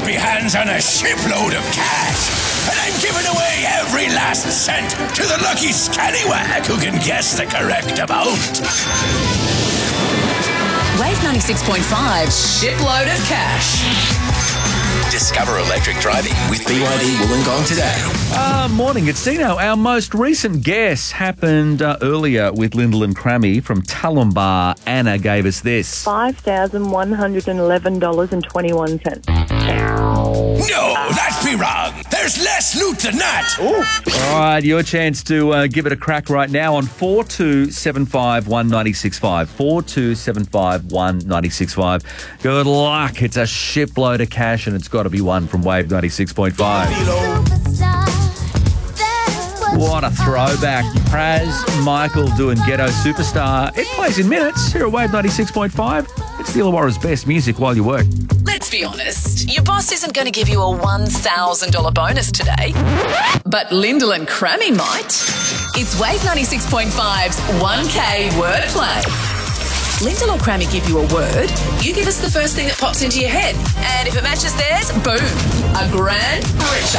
me hands on a shipload of cash, and I'm giving away every last cent to the lucky scallywag who can guess the correct amount. Wave 96.5 shipload of cash. Discover electric driving with BYD Wollongong today. Morning, it's Dino. Our most recent guess happened earlier with Lyndall and Crammy from Tallumbah. Anna gave us this. $5,111.21. No, that'd be wrong. There's less loot than that. All right, your chance to give it a crack right now on 42751965. 42751965. Good luck. It's a shipload of cash and it's got to be one from Wave 96.5. What a throwback. Praz, Michael doing Ghetto Superstar. It plays in minutes here at Wave 96.5. It's the Illawarra's best music while you work. Let's be honest, your boss isn't going to give you a $1,000 bonus today, but Lyndall and Crammy might. It's Wave 96.5's 1K wordplay. Lyndall or Crammy give you a word, you give us the first thing that pops into your head, and if it matches theirs, boom, a grand richer.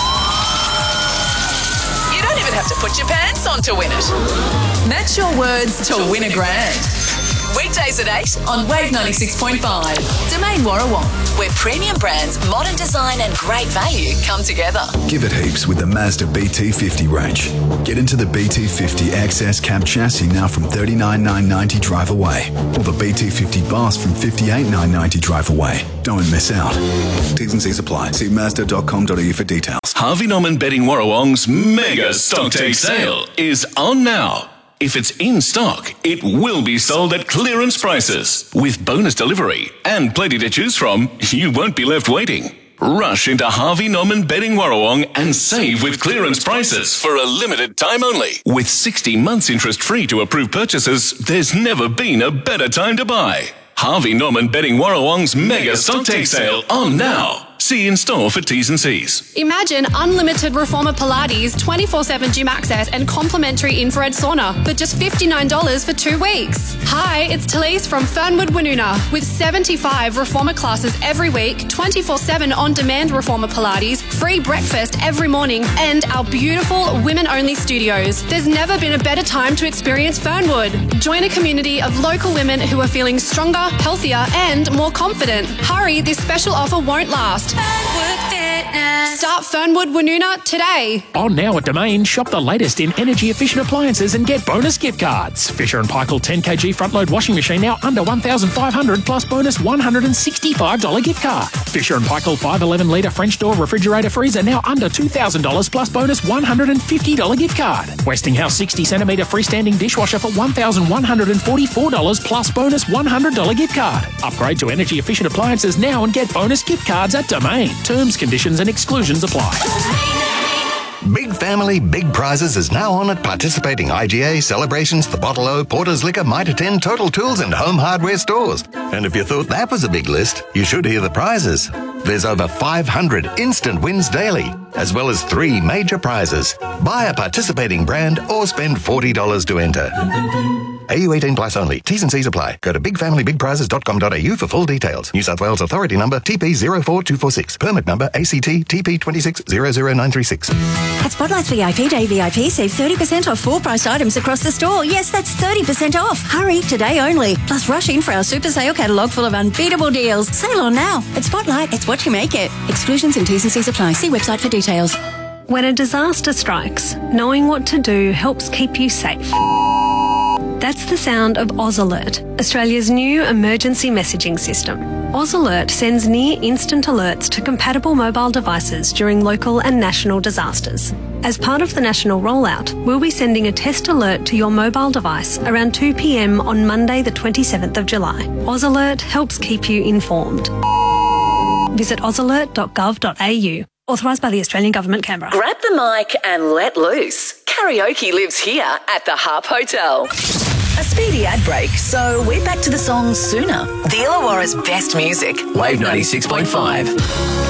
You don't even have to put your pants on to win it. Match your words to win a grand. Weekdays at 8 on Wave 96.5. Domain Warrawong, where premium brands, modern design and great value come together. Give it heaps with the Mazda BT50 range. Get into the BT50 XS cab chassis now from $39,990 drive away, or the BT50 Boss from $58,990 drive away. Don't miss out. T's and C's apply. See Mazda.com.au for details. Harvey Norman Bedding Warrawong's mega stock take sale is on now. If it's in stock, it will be sold at clearance prices. With bonus delivery and plenty to choose from, you won't be left waiting. Rush into Harvey Norman Bedding Warrawong and save with clearance prices for a limited time only. With 60 months interest free to approved purchases, there's never been a better time to buy. Harvey Norman Bedding Warrawong's mega stock take sale on now. See in store for T's and C's. Imagine unlimited Reformer Pilates, 24/7 gym access and complimentary infrared sauna for just $59 for 2 weeks. Hi, it's Talise from Fernwood Woonona with 75 Reformer classes every week, 24/7 on-demand Reformer Pilates, free breakfast every morning and our beautiful women-only studios. There's never been a better time to experience Fernwood. Join a community of local women who are feeling stronger, healthier and more confident. Hurry, this special offer won't last. Start Fernwood Woonona today. On now at Domain, shop the latest in energy-efficient appliances and get bonus gift cards. Fisher & Paykel 10kg front-load washing machine now under $1,500 plus bonus $165 gift card. Fisher & Paykel 511-litre French door refrigerator freezer now under $2,000 plus bonus $150 gift card. Westinghouse 60cm freestanding dishwasher for $1,144 plus bonus $100 gift card. Upgrade to energy-efficient appliances now and get bonus gift cards at Domain. Terms, conditions and exclusions apply. Big Family, Big Prizes is now on at participating IGA, Celebrations, The Bottle O, Porter's Liquor, Mitre 10, Total Tools and Home Hardware stores. And if you thought that was a big list, you should hear the prizes. There's over 500 instant wins daily, as well as 3 major prizes. Buy a participating brand or spend $40 to enter. AU 18 plus only. T's and C's apply. Go to bigfamilybigprizes.com.au for full details. New South Wales Authority number TP04246. Permit number ACT TP2600936. At Spotlight's VIP Day VIP, save 30% off full-priced items across the store. Yes, that's 30% off. Hurry, today only. Plus, rush in for our super sale catalogue full of unbeatable deals. Sale on now. At Spotlight, it's what you make it. Exclusions and T's and C's apply. See website for details. When a disaster strikes, knowing what to do helps keep you safe. That's the sound of Oz Alert, Australia's new emergency messaging system. Oz Alert sends near-instant alerts to compatible mobile devices during local and national disasters. As part of the national rollout, we'll be sending a test alert to your mobile device around 2 p.m. on Monday the 27th of July. Oz Alert helps keep you informed. Visit ozalert.gov.au. Authorised by the Australian Government, Canberra. Grab the mic and let loose. Karaoke lives here at the Harp Hotel. A speedy ad break, so we're back to the song sooner. The Illawarra's best music. Wave 96.5.